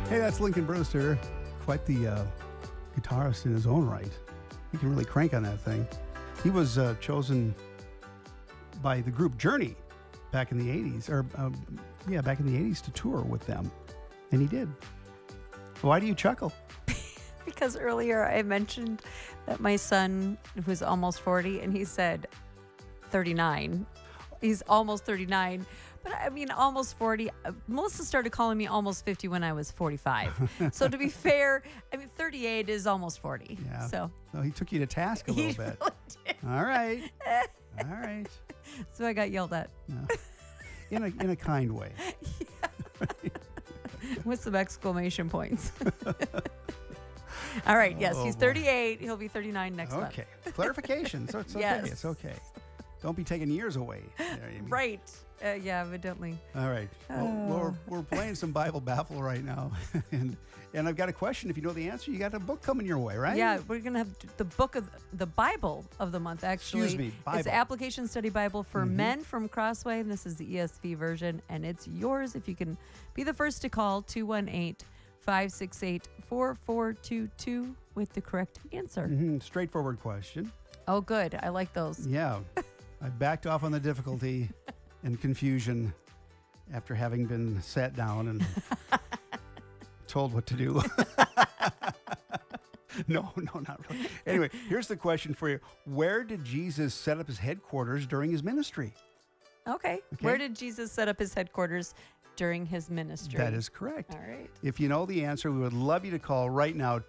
Hey, that's Lincoln Brewster. Quite the guitarist in his own right. He can really crank on that thing. He was chosen by the group Journey back in the 80s, back in the 80s to tour with them. And he did. Why do you chuckle? Because earlier I mentioned that my son, who's almost 40, and he said 39. He's almost 39. But I mean, almost 40. Melissa started calling me almost 50 when I was 45. So to be fair, I mean, 38 is almost 40. Yeah. So he took you to task a little bit. Really did. All right. All right. So I got yelled at. No. In a kind way. With some exclamation points. All right. Yes, he's 38. He'll be 39 next month. Okay. Clarification. So it's okay. Yes. It's okay. Don't be taking years away. Right. Yeah, evidently. All right. Well, we're playing some Bible Baffle right now. and I've got a question. If you know the answer, you got a book coming your way, right? Yeah, we're going to have the book of the Bible of the month, actually. Excuse me, Bible. It's the Application Study Bible for Men from Crossway, and this is the ESV version, and it's yours if you can be the first to call 218-568-4422 with the correct answer. Straightforward question. Oh, good. I like those. Yeah. I backed off on the difficulty and confusion after having been sat down and told what to do. No, not really. Anyway, here's the question for you. Where did Jesus set up his headquarters during his ministry? Okay. Where did Jesus set up his headquarters during his ministry? That is correct. All right. If you know the answer, we would love you to call right now,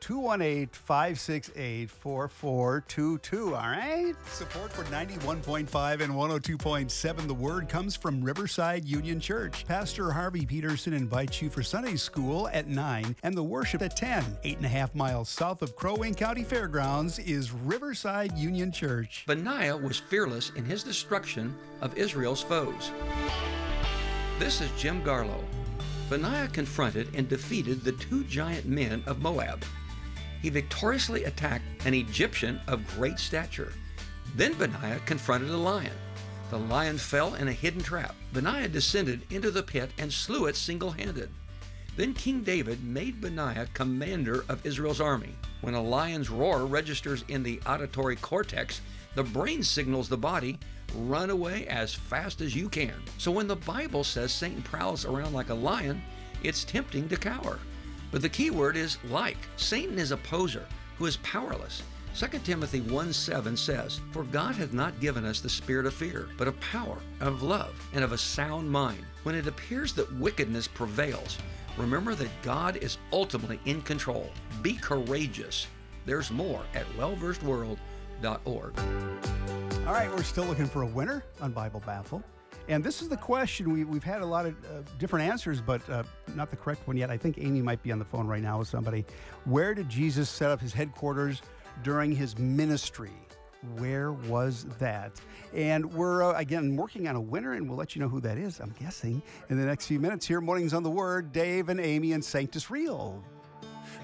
218-568-4422, all right? Support for 91.5 and 102.7 The Word comes from Riverside Union Church. Pastor Harvey Peterson invites you for Sunday school at 9 and the worship at 10. 8.5 miles south of Crow Wing County Fairgrounds is Riverside Union Church. Benaiah was fearless in his destruction of Israel's foes. This is Jim Garlow. Benaiah confronted and defeated the two giant men of Moab. He victoriously attacked an Egyptian of great stature. Then Benaiah confronted a lion. The lion fell in a hidden trap. Benaiah descended into the pit and slew it single-handed. Then King David made Benaiah commander of Israel's army. When a lion's roar registers in the auditory cortex, the brain signals the body, run away as fast as you can. So when the Bible says Satan prowls around like a lion, it's tempting to cower. But the key word is like. Satan is a poser who is powerless. 2 Timothy 1:7 says, "For God hath not given us the spirit of fear, but of power, of love, and of a sound mind." When it appears that wickedness prevails, remember that God is ultimately in control. Be courageous. There's more at wellversedworld.org. All right, we're still looking for a winner on Bible Baffle. And this is the question. We've had a lot of different answers, but not the correct one yet. I think Amy might be on the phone right now with somebody. Where did Jesus set up his headquarters during his ministry? Where was that? And we're, again, working on a winner, and we'll let you know who that is, I'm guessing, in the next few minutes here. Mornings on the Word, Dave and Amy and Sanctus Real.